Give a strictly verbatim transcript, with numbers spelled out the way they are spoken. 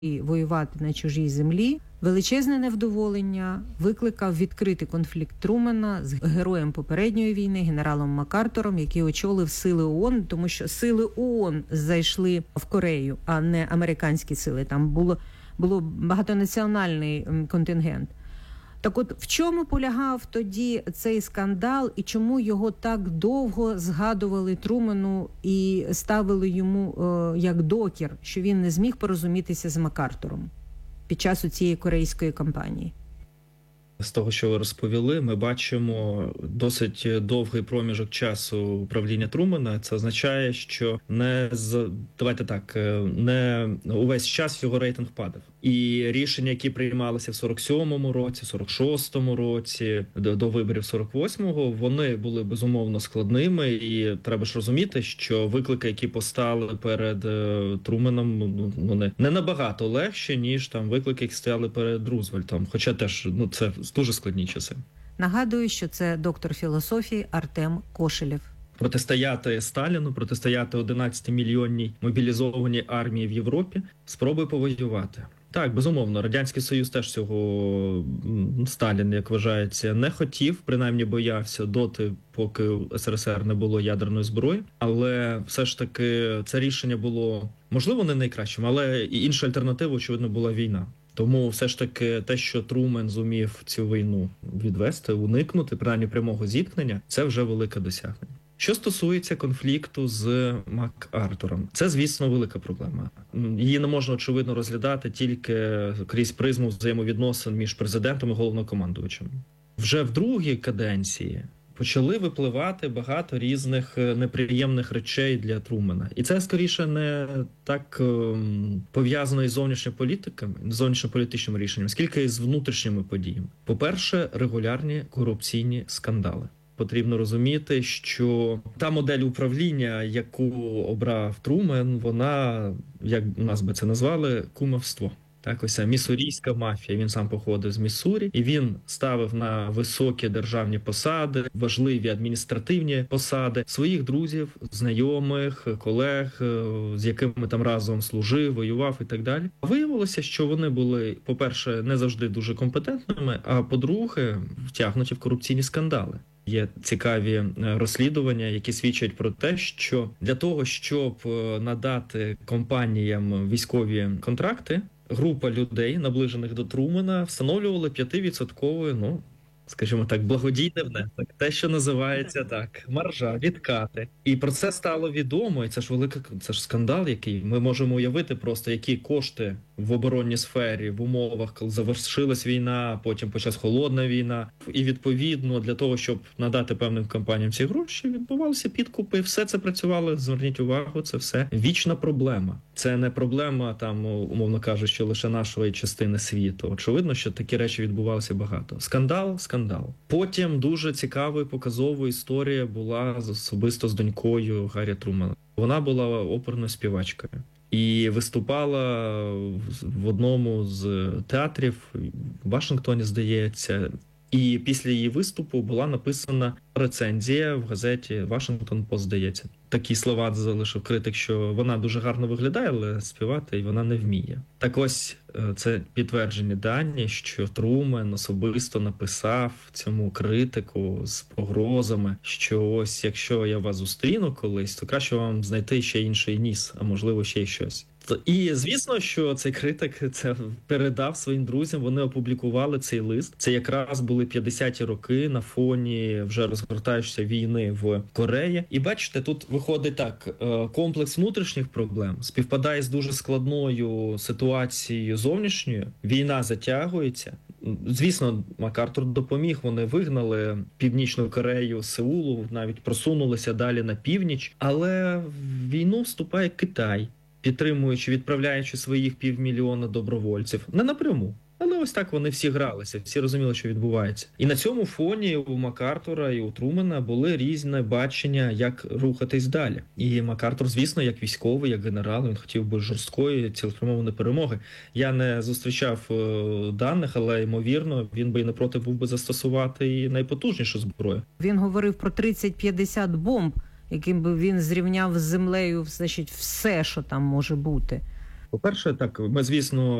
і воювати на чужій землі. Величезне невдоволення викликав відкритий конфлікт Трумена з героєм попередньої війни, генералом МакАртуром, який очолив сили ООН, тому що сили ООН зайшли в Корею, а не американські сили. Там було, було багатонаціональний контингент. Так от, в чому полягав тоді цей скандал і чому його так довго згадували Трумену і ставили йому е, як докір, що він не зміг порозумітися з МакАртуром під час цієї корейської кампанії? З того, що ви розповіли, ми бачимо досить довгий проміжок часу управління Трумена. Це означає, що не з давайте так, не увесь час його рейтинг падав. І рішення, які приймалися в сорок сьомому році, сорок шостому році, до, до виборів сорок восьмого, вони були безумовно складними. І треба ж розуміти, що виклики, які постали перед е, Труменом, ну, вони не набагато легші, ніж там виклики, які стояли перед Рузвельтом. Хоча теж, ну, це дуже складні часи. Нагадую, що це доктор філософії Артем Кошелєв. Протистояти Сталіну, протистояти одинадцятимільйонній мобілізованій армії в Європі, спроби повоювати. Так, безумовно, Радянський Союз теж цього, Сталін, як вважається, не хотів, принаймні боявся доти, поки у СРСР не було ядерної зброї. Але все ж таки це рішення було, можливо, не найкращим, але і інша альтернатива, очевидно, була війна. Тому все ж таки те, що Трумен зумів цю війну відвести, уникнути, принаймні прямого зіткнення, це вже велике досягнення. Що стосується конфлікту з МакАртуром, це, звісно, велика проблема. Її не можна, очевидно, розглядати тільки крізь призму взаємовідносин між президентом і головнокомандувачем. Вже в другій каденції почали випливати багато різних неприємних речей для Трумена. І це, скоріше, не так пов'язано із зовнішніми політиками, зовнішньополітичними рішеннями, скільки із внутрішніми подіями. По-перше, регулярні корупційні скандали. Потрібно розуміти, що та модель управління, яку обрав Трумен, вона, як у нас би це назвали, кумівство. Так, ось міссурійська мафія. Він сам походив з Міссурі, і він ставив на високі державні посади, важливі адміністративні посади своїх друзів, знайомих, колег, з якими там разом служив, воював і так далі. Виявилося, що вони були, по-перше, не завжди дуже компетентними, а по-друге, втягнуті в корупційні скандали. Є цікаві розслідування, які свідчать про те, що для того, щоб надати компаніям військові контракти, група людей, наближених до Трумена, встановлювали п'ятивідсотковий, ну, скажімо так, благодійний внесок. Те, що називається так, маржа, відкати. І про це стало відомо, і це ж велика, це ж скандал, який ми можемо уявити просто, які кошти в оборонній сфері, в умовах, коли завершилась війна, потім почалась холодна війна. І відповідно для того, щоб надати певним компаніям ці гроші, відбувалися підкупи. І все це працювало, зверніть увагу, це все вічна проблема. Це не проблема, там, умовно кажучи, лише нашої частини світу. Очевидно, що такі речі відбувалися багато. Скандал, скандал. Потім дуже цікава і показова історія була особисто з донькою Гаррі Трумена. Вона була оперною співачкою. І виступала в одному з театрів в Вашингтоні, здається. І після її виступу була написана рецензія в газеті «Вашингтон Пост», здається. Такі слова залишив критик, що вона дуже гарно виглядає, але співати і вона не вміє. Так ось, це підтверджені дані, що Трумен особисто написав цьому критику з погрозами, що ось якщо я вас зустріну колись, то краще вам знайти ще інший ніс, а можливо ще й щось. І звісно, що цей критик це передав своїм друзям, вони опублікували цей лист. Це якраз були п'ятдесяті роки на фоні вже розгортаючої війни в Кореї. І бачите, тут виходить так, комплекс внутрішніх проблем співпадає з дуже складною ситуацією зовнішньою. Війна затягується. Звісно, МакАртур допоміг, вони вигнали Північну Корею з Сеулу, навіть просунулися далі на північ. Але в війну вступає Китай, підтримуючи, відправляючи своїх півмільйона добровольців. Не напряму. Але ось так вони всі гралися, всі розуміли, що відбувається. І на цьому фоні у МакАртура і у Трумена були різні бачення, як рухатись далі. І МакАртур, звісно, як військовий, як генерал, він хотів би жорсткої, цілеспрямованої перемоги. Я не зустрічав даних, але, ймовірно, він би і не проти був би застосувати і найпотужнішу зброю. Він говорив про тридцять-п'ятдесят бомб, яким би він зрівняв з землею, значить, все, що там може бути. По-перше, так, ми, звісно,